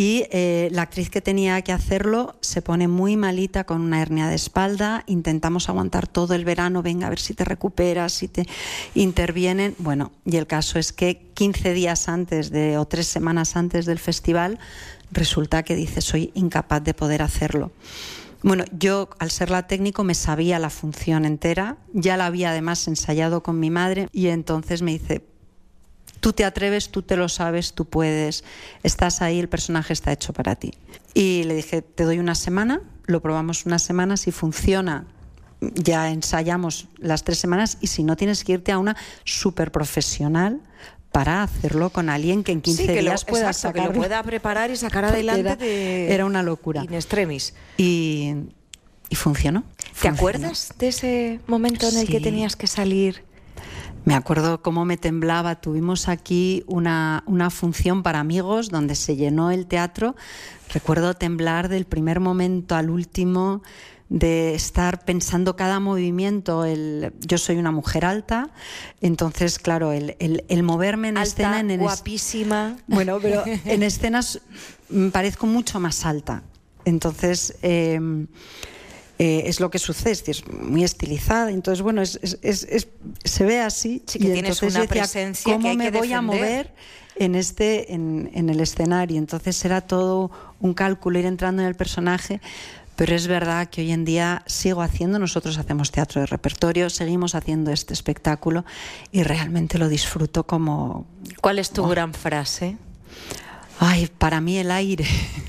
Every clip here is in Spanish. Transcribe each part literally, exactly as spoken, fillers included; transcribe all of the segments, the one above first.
Y eh, la actriz que tenía que hacerlo se pone muy malita con una hernia de espalda. Intentamos aguantar todo el verano, venga a ver si te recuperas, si te intervienen. Bueno, y el caso es que quince días antes de, o tres semanas antes del festival, resulta que dice, soy incapaz de poder hacerlo. Bueno, yo al ser la técnico me sabía la función entera, ya la había además ensayado con mi madre, y entonces me dice, tú te atreves, tú te lo sabes, tú puedes, estás ahí, el personaje está hecho para ti. Y le dije, te doy una semana, lo probamos una semana, si funciona ya ensayamos las tres semanas, y si no, tienes que irte a una súper profesional para hacerlo con alguien que en quince sí, que días lo, pueda exacto, sacarlo. que lo pueda preparar y sacar adelante era, de... era una locura. In extremis. Y, y funcionó. ¿Te funcionó. acuerdas de ese momento en el Sí. que tenías que salir? Me acuerdo cómo me temblaba. Tuvimos aquí una, una función para amigos donde se llenó el teatro. Recuerdo temblar del primer momento al último, de estar pensando cada movimiento. El, yo soy una mujer alta, entonces, claro, el, el, el moverme en alta, escena... En, en guapísima. Es, bueno, pero en escenas me parezco mucho más alta. Entonces... Eh, Eh, es lo que sucede, es muy estilizada, entonces bueno, es, es, es, es, se ve así. Sí, que y tienes entonces una decía, presencia ¿cómo que hay me que voy defender? a mover en, este, en, en el escenario? Entonces era todo un cálculo ir entrando en el personaje, pero es verdad que hoy en día sigo haciendo, nosotros hacemos teatro de repertorio, seguimos haciendo este espectáculo y realmente lo disfruto como... ¿Cuál es tu oh. gran frase? Ay, para mí el aire.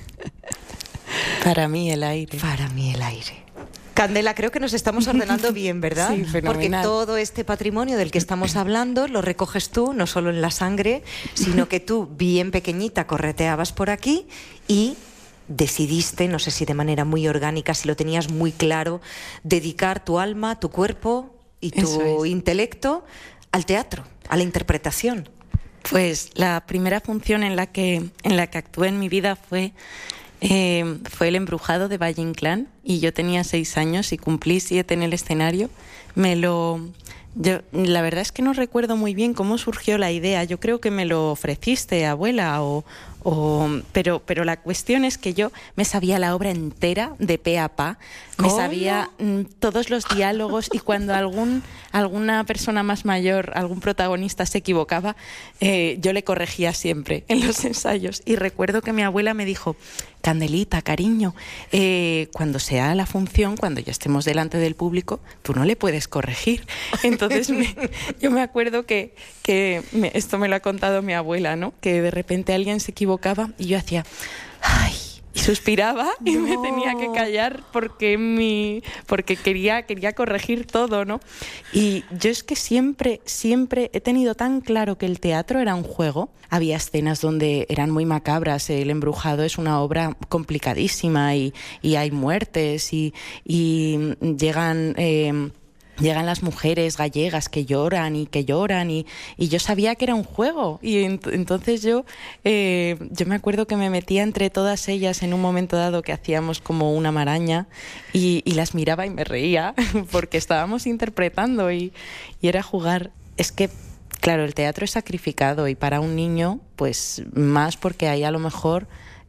Para mí el aire. Para mí el aire. Candela, creo que nos estamos ordenando bien, ¿verdad? Sí, fenomenal. Porque todo este patrimonio del que estamos hablando lo recoges tú, no solo en la sangre, sino que tú, bien pequeñita, correteabas por aquí y decidiste, no sé si de manera muy orgánica, si lo tenías muy claro, dedicar tu alma, tu cuerpo y tu intelecto al teatro, a la interpretación. Pues la primera función en la que, en la que actué en mi vida fue... Eh, fue El Embrujado de Valle Inclán, y yo tenía seis años y cumplí siete en el escenario. Me lo... Yo, la verdad es que no recuerdo muy bien cómo surgió la idea. Yo creo que me lo ofreciste, abuela, o, o pero, pero la cuestión es que yo me sabía la obra entera de pe a pa. Me ¿Cómo? sabía mm, todos los diálogos, y cuando algún alguna persona más mayor, algún protagonista se equivocaba, eh, yo le corregía siempre en los ensayos. Y recuerdo que mi abuela me dijo, Candelita, cariño, eh, cuando sea la función, cuando ya estemos delante del público, tú no le puedes corregir. Entonces me, yo me acuerdo que, que me, esto me lo ha contado mi abuela, ¿no? Que de repente alguien se equivocaba y yo hacía, ¡ay! Y suspiraba y No. me tenía que callar porque mi porque quería quería corregir todo, ¿no? Y yo es que siempre siempre he tenido tan claro que el teatro era un juego. Había escenas donde eran muy macabras. El Embrujado es una obra complicadísima y, y hay muertes y, y llegan... Eh, Llegan las mujeres gallegas que lloran y que lloran y, y yo sabía que era un juego, y ent- entonces yo eh, yo me acuerdo que me metía entre todas ellas en un momento dado, que hacíamos como una maraña, y, y las miraba y me reía porque estábamos interpretando y, y era jugar. Es que claro, el teatro es sacrificado, y para un niño pues más, porque ahí a lo mejor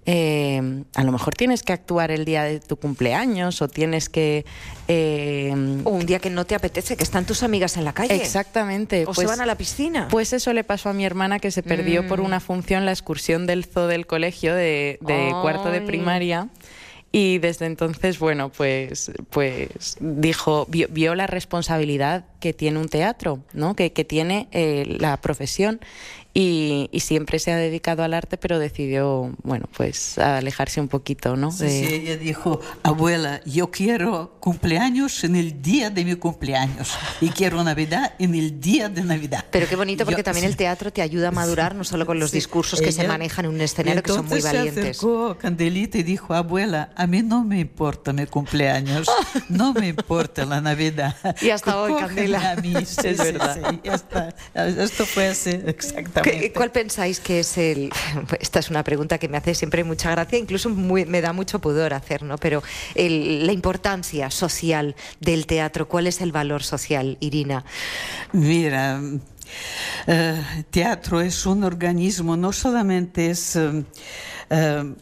Eh, a lo mejor tienes que actuar el día de tu cumpleaños, o tienes que... Eh, O un día que no te apetece, que están tus amigas en la calle. Exactamente. O pues, se van a la piscina. Pues eso le pasó a mi hermana, que se perdió Mm. por una función la excursión del zoo del colegio de, de Ay. cuarto de primaria. Y desde entonces, bueno, pues, pues dijo, vio, vio la responsabilidad que tiene un teatro, ¿no? Que, que tiene eh, la profesión. Y, y siempre se ha dedicado al arte, pero decidió, bueno, pues alejarse un poquito, ¿no? Sí, De... sí, ella dijo, abuela, yo quiero cumpleaños en el día de mi cumpleaños y quiero Navidad en el día de Navidad. Pero qué bonito, porque Yo- también el teatro te ayuda a madurar, no solo con los Sí, discursos que se ella- manejan en un escenario, que son muy entonces valientes. se acercó a Candelita y dijo, abuela, a mí no me importa mi cumpleaños, no me importa la Navidad. Y hasta hoy, Cógeme Candela. a mí. Sí, Es sí, verdad. sí, ya está. Esto fue así, exactamente. ¿Qué- ¿Cuál pensáis que es el...? Esta es una pregunta que me hace siempre mucha gracia, incluso muy- me da mucho pudor hacer, ¿no? Pero el- la importancia social del teatro, ¿cuál es el valor social, Irina? Mira, eh, teatro es un organismo, no solamente es eh, eh,